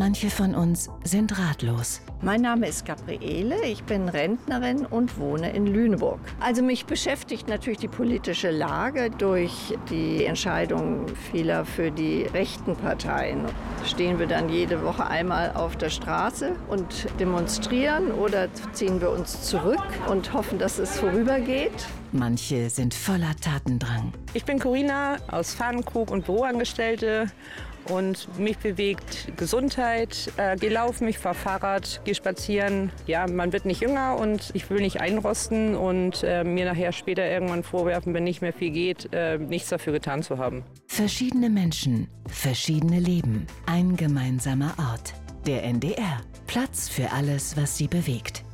Manche von uns sind ratlos. Mein Name ist Gabriele, ich bin Rentnerin und wohne in Lüneburg. Also mich beschäftigt natürlich die politische Lage durch die Entscheidung vieler für die rechten Parteien. Stehen wir dann jede Woche einmal auf der Straße und demonstrieren oder ziehen wir uns zurück und hoffen, dass es vorübergeht? Manche sind voller Tatendrang. Ich bin Corinna aus Fahnenkrug und Büroangestellte. Und mich bewegt Gesundheit, gehe laufen, ich fahre Fahrrad, gehe spazieren. Ja, man wird nicht jünger und ich will nicht einrosten und mir nachher später irgendwann vorwerfen, wenn nicht mehr viel geht, nichts dafür getan zu haben. Verschiedene Menschen, verschiedene Leben, ein gemeinsamer Ort. Der NDR. Platz für alles, was sie bewegt.